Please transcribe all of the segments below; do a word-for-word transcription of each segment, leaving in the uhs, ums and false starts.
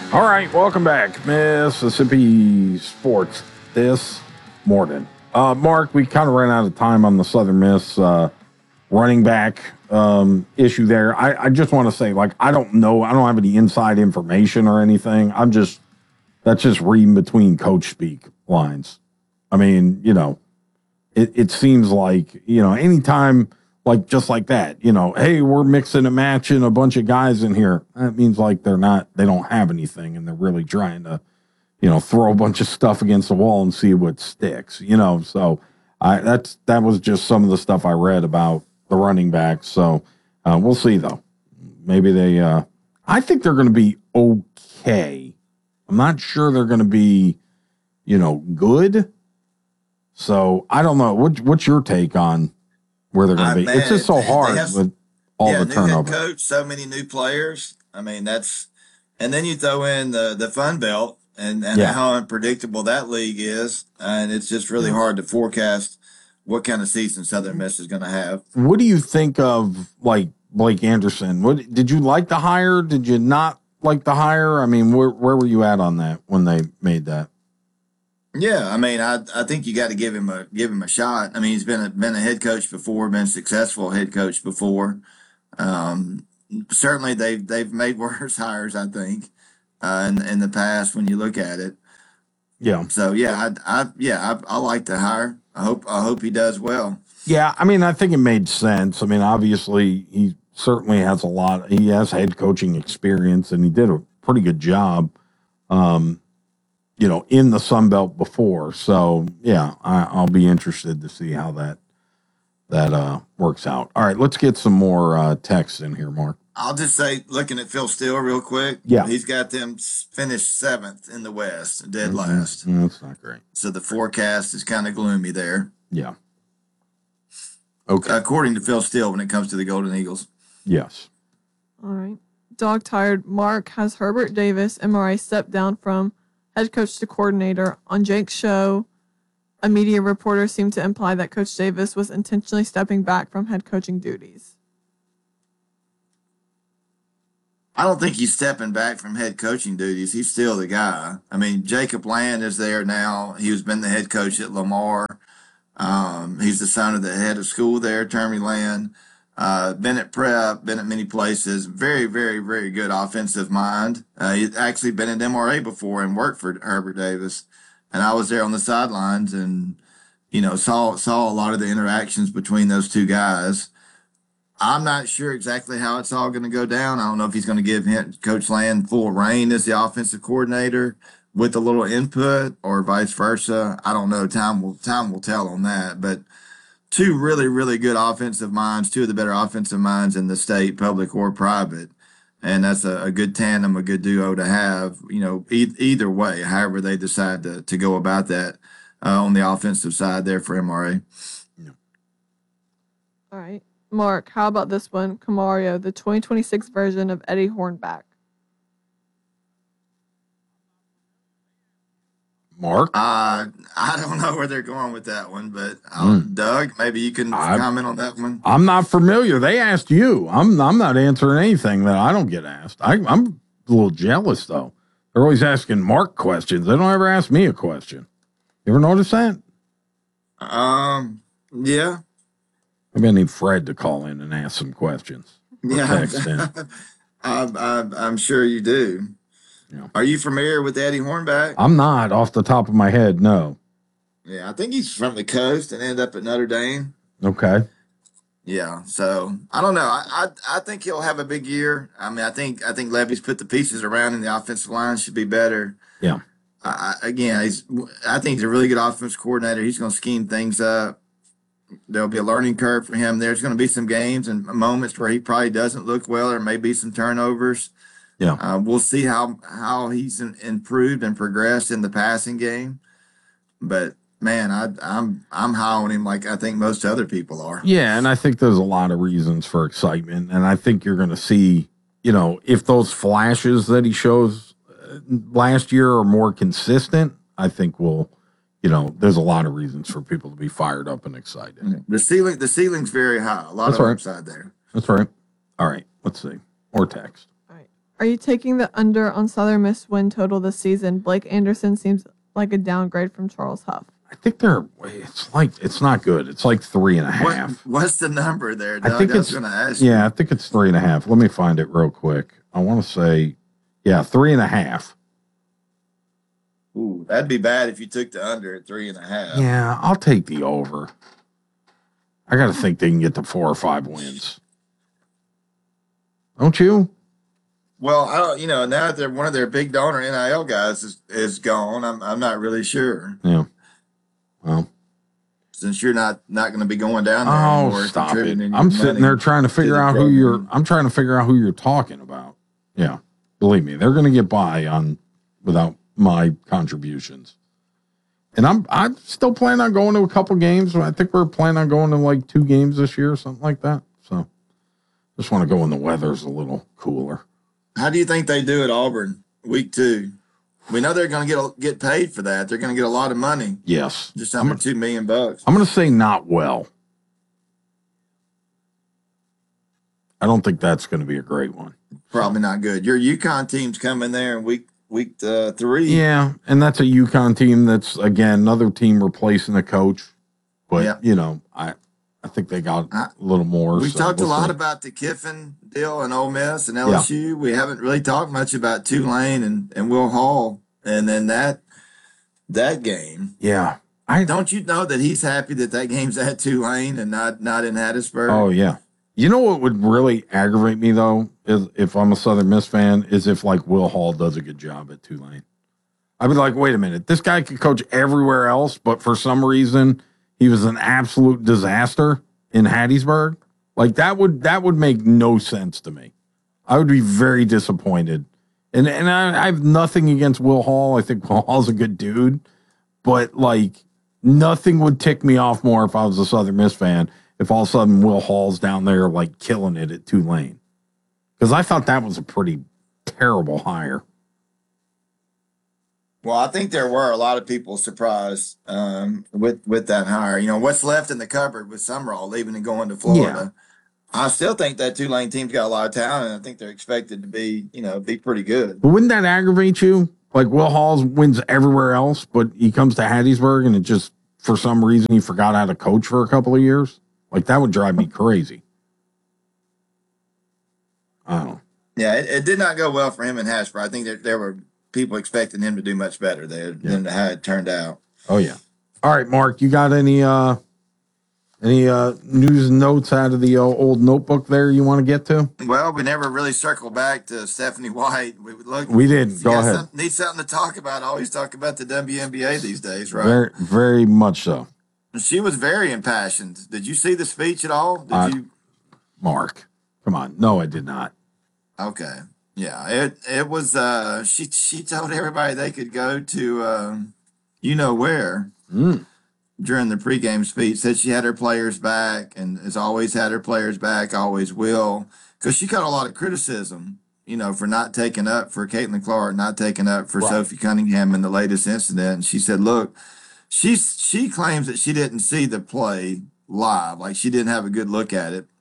All right, welcome back, Mississippi Sports this morning. Uh, Mark, we kind of ran out of time on the Southern Miss uh, running back um, issue there. I, I just want to say, like, I don't know. I don't have any inside information or anything. I'm just, that's just reading between coach speak lines. I mean, you know, it, it seems like, you know, anytime, like, just like that, you know, hey, we're mixing and matching a bunch of guys in here. That means, like, they're not, they don't have anything, and they're really trying to, you know, throw a bunch of stuff against the wall and see what sticks, you know. So I, that's, that was just some of the stuff I read about the running backs. So uh, we'll see, though. Maybe they, uh, I think they're going to be okay. I'm not sure they're going to be, you know, good. So I don't know. What, what's your take on where they're going to be? Man, it's just so they- hard they have- with all yeah, the new turnover. head coach, so many new players. I mean, that's, and then you throw in the the Fun Belt and and Yeah. how unpredictable that league is, and it's just really Yeah. hard to forecast what kind of season Southern Miss is going to have. What do you think of, like, Blake Anderson? What did you like the hire? Did you not like the hire? I mean, where where were you at on that when they made that? Yeah, I mean, I I think you got to give him a give him a shot. I mean, he's been a, been a head coach before, been a successful head coach before. Um, certainly, they've they've made worse hires, I think, uh, in in the past when you look at it. Yeah. So yeah, I, I yeah, I, I like the hire. I hope I hope he does well. Yeah, I mean, I think it made sense. I mean, obviously, he certainly has a lot. He has head coaching experience, and he did a pretty good job, um, you know, in the Sun Belt before. So, yeah, I, I'll be interested to see how that that uh, works out. All right, let's get some more uh, texts in here, Mark. I'll just say, looking at Phil Steele real quick. Yeah. He's got them s- finished seventh in the West, dead Mhm. last. Mm, that's not great. So the forecast is kind of gloomy there, Yeah. Okay. according to Phil Steele, when it comes to the Golden Eagles. Yes. All right. Dog tired. Mark has Herbert Davis, M R I, stepped down from head coach to coordinator. On Jake's show, a media reporter seemed to imply that Coach Davis was intentionally stepping back from head coaching duties. I don't think he's stepping back from head coaching duties. He's still the guy. I mean, Jacob Land is there now. He has been the head coach at Lamar. Um, he's the son of the head of school there, Termy Land. Uh, been at Prep, been at many places. Very, very, very good offensive mind. Uh, he's actually been at M R A before and worked for Herbert Davis. And I was there on the sidelines and, you know, saw saw a lot of the interactions between those two guys. I'm not sure exactly how it's all going to go down. I don't know if he's going to give him, Coach Land full reign as the offensive coordinator with a little input or vice versa. I don't know. Time will time will tell on that. But two really, really good offensive minds, two of the better offensive minds in the state, public or private. And that's a, a good tandem, a good duo to have, you know, e- either way, however they decide to, to go about that uh, on the offensive side there for M R A. All right. Mark, how about this one? Camario, the twenty twenty-six version of Eddie Hornback. Mark? Uh, I don't know where they're going with that one, but uh, Mm. Doug, maybe you can I- comment on that one. I'm not familiar. They asked you. I'm I'm not answering anything that I don't get asked. I, I'm a little jealous, though. They're always asking Mark questions. They don't ever ask me a question. You ever notice that? Um, yeah, Maybe I need Fred to call in and ask some questions. Or yeah, text in. I'm, I'm, I'm sure you do. Yeah. Are you familiar with Eddie Hornback? I'm not off the top of my head, no. Yeah, I think he's from the coast and ended up at Notre Dame. Okay. Yeah, so I don't know. I, I I think he'll have a big year. I mean, I think I think Levy's put the pieces around, and the offensive line should be better. Yeah. I, I- again, he's I think he's a really good offensive coordinator. He's going to scheme things up. There'll be a learning curve for him. There's going to be some games and moments where he probably doesn't look well, or maybe some turnovers. Yeah. Uh, we'll see how how he's in, improved and progressed in the passing game. But man, I, I'm I'm high on him, like I think most other people are. Yeah, and I think there's a lot of reasons for excitement. And I think you're going to see, you know, if those flashes that he shows uh, last year are more consistent, I think we'll, you know, there's a lot of reasons for people to be fired up and excited. The ceiling the ceiling's very high. A lot That's of right. upside there. That's right. All right. Let's see. More text. All right. Are you taking the under on Southern Miss win total this season? Blake Anderson seems like a downgrade from Charles Huff. I think they're, it's like, it's not good. It's like three and a half. What, what's the number there, Doug? I think I was it's, going to ask yeah, you. I think it's three and a half. Let me find it real quick. I want to say, yeah, three and a half. Ooh, that'd be bad if you took the under at three and a half. Yeah, I'll take the over. I got to think they can get to four or five wins. Don't you? Well, I don't, you know, now that they're one of their big donor N I L guys is, is gone, I'm I'm not really sure. Yeah. Well, since you're not not going to be going down there oh, anymore, stop it! contributing your I'm sitting money there trying to figure the out who you're. program. I'm trying to figure out who you're talking about. Yeah, believe me, they're going to get by on without my contributions. And I'm I'm still planning on going to a couple games. I think we're planning on going to like two games this year, or something like that. So, just want to go when the weather's a little cooler. How do you think they do at Auburn week two? We know they're going to get get paid for that. They're going to get a lot of money, Yes, just under I'm, two million bucks. I'm going to say not well. I don't think that's going to be a great one. Probably not good. Your UConn team's coming there in week week uh, three. Yeah, and that's a UConn team that's, again, another team replacing a coach. But, Yeah. you know, I I think they got I- a little more. We so talked we'll a lot see. about the Kiffin deal and Ole Miss and L S U. We haven't really talked much about Tulane and, and Will Hall. And then that that game. Yeah. I Don't you know that he's happy that that game's at Tulane and not not in Hattiesburg? Oh, yeah. You know what would really aggravate me, though, is if I'm a Southern Miss fan, is if, like, Will Hall does a good job at Tulane. I'd be like, wait a minute. This guy could coach everywhere else, but for some reason, he was an absolute disaster in Hattiesburg. Like, that would that would make no sense to me. I would be very disappointed. And and I, I have nothing against Will Hall. I think Will Hall's a good dude. But, like, nothing would tick me off more if I was a Southern Miss fan if all of a sudden Will Hall's down there, like, killing it at Tulane. Because I thought that was a pretty terrible hire. Well, I think there were a lot of people surprised um, with with that hire. You know, what's left in the cupboard with Summerall leaving and going to Florida. I still think that Tulane team's got a lot of talent, and I think they're expected to be, you know, be pretty good. But wouldn't that aggravate you? Like, Will Hall wins everywhere else, but he comes to Hattiesburg and it just, for some reason, he forgot how to coach for a couple of years? Like, that would drive me crazy. I don't know. Yeah, it, it did not go well for him in Hattiesburg. I think there, there were people expecting him to do much better there Yeah. than how it turned out. Oh, yeah. All right, Mark, you got any uh, any uh, news and notes out of the uh, old notebook there you want to get to? Well, we never really circled back to Stephanie White. We would look. We didn't. you Go got ahead. some- need something to talk about. Always talk about the W N B A these days, right? Very, very much so, She was very impassioned. Did you see the speech at all? Did Uh, you? Mark. Come on. No, I did not. Okay. Yeah. It it was. Uh, she she told everybody they could go to, um, you know where, Mm. during the pregame speech. Said she had her players back and has always had her players back. Always will. Because she got a lot of criticism, you know, for not taking up for Caitlin Clark, not taking up for Right. Sophie Cunningham in the latest incident. And she said, look, she's she claims that she didn't see the play live, like she didn't have a good look at it.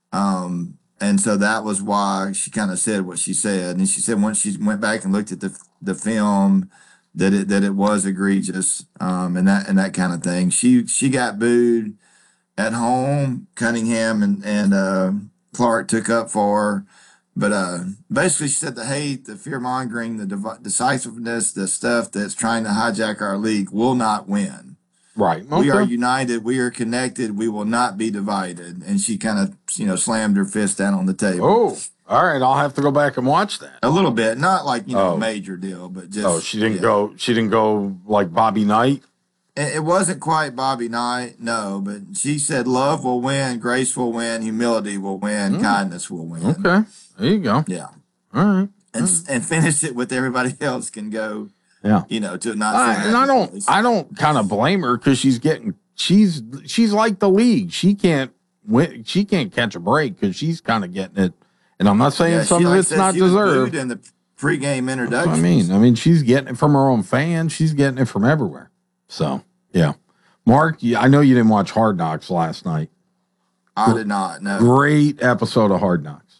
Um, and so that was why she kind of said what she said. And she said once she went back and looked at the the film, that it that it was egregious, um, and that and that kind of thing. She she got booed at home. Cunningham and and uh, Clark took up for her. But uh, basically, she said the hate, the fear mongering, the dev- decisiveness, the stuff that's trying to hijack our league will not win. Right. We are Okay. united. We are connected. We will not be divided. And she kind of, you know, slammed her fist down on the table. Oh, all right. I'll have to go back and watch that. A little bit, not like, you know, Oh. a major deal, but just. Oh, she didn't yeah. go. She didn't go like Bobby Knight. It, it wasn't quite Bobby Knight, no, but she said love will win, grace will win, humility will win, Mm. kindness will win. Okay, there you go. Yeah. All right. And and finish it with everybody else can go, Yeah. you know, to not. Uh, so and I happy don't. place. I don't kind of blame her because she's getting. She's she's like the league. She can't win. She can't catch a break because she's kind of getting it. And I'm not saying Yeah, some she, of like I it's said, not she was deserved. booed in the pregame That's introduction. what I mean. I mean, she's getting it from her own fans. She's getting it from everywhere. So yeah, Mark, yeah, I know you didn't watch Hard Knocks last night. I did not. No. Great episode of Hard Knocks.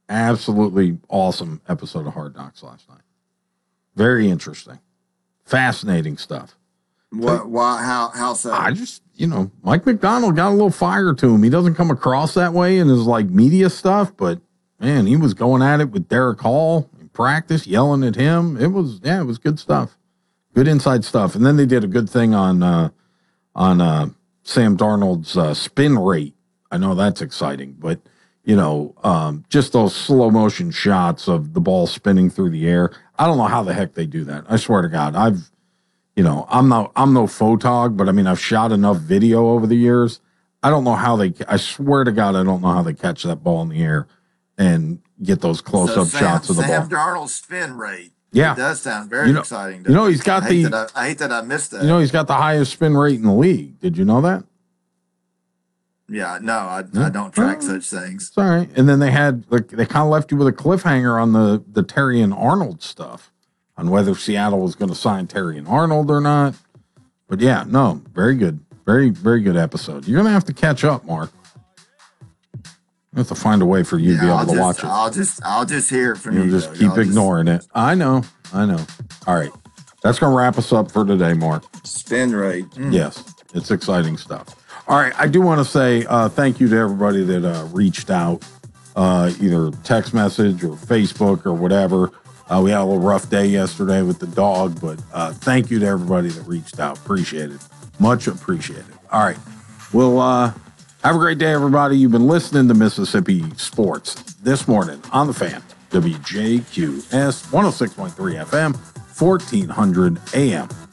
Absolutely awesome episode of Hard Knocks last night. Very interesting. Fascinating stuff. What, why, how, how so? I just, you know, Mike McDonald got a little fire to him. He doesn't come across that way in his like media stuff, but man, he was going at it with Derek Hall in practice, yelling at him. It was, yeah, it was good stuff. Good inside stuff. And then they did a good thing on, uh, on, uh, Sam Darnold's, uh, spin rate. I know that's exciting, but you know, um, just those slow motion shots of the ball spinning through the air. I don't know how the heck they do that. I swear to God, I've, you know, I'm no, I'm no photog, but I mean, I've shot enough video over the years. I don't know how they, I swear to God, I don't know how they catch that ball in the air and get those close up so shots of the Sam ball. Darnold's spin rate. Yeah. It does sound very you know, exciting. You know, he's got I the, hate that I, I hate that I missed that. you know, he's got the highest spin rate in the league. Did you know that? Yeah, no, I, Yeah. I don't track Well, such things. It's all right. And then they had, like, they kind of left you with a cliffhanger on the, the Terry and Arnold stuff on whether Seattle was going to sign Terry and Arnold or not. But yeah, no, very good. Very, very good episode. You're going to have to catch up, Mark. You have to find a way for you Yeah, to be able I'll to just, watch it. I'll just, I'll just hear it from You'll you. just though. keep Y'all ignoring it. I know. I know. All right. That's going to wrap us up for today, Mark. Spin rate. Mm. Yes, it's exciting stuff. All right, I do want to say uh, thank you to everybody that uh, reached out, uh, either text message or Facebook or whatever. Uh, we had a little rough day yesterday with the dog, but uh, thank you to everybody that reached out. Appreciate it. Much appreciated. All right, well, uh, have a great day, everybody. You've been listening to Mississippi Sports this morning on the Fan, W J Q S one oh six point three F M, fourteen hundred A M.